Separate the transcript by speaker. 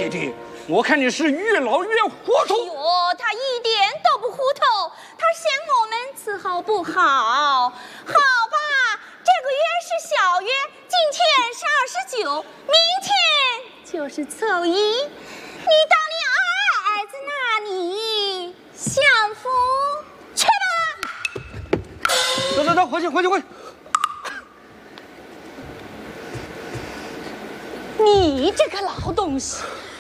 Speaker 1: 对的，我看你是越老越糊涂。
Speaker 2: 哟，他一点都不糊涂，他嫌我们伺候不好。好吧，这个月是小月，今天是29，明天就是凑一，你到你儿子那里享福去吧。
Speaker 1: 走，回去。
Speaker 2: 你这个老东西，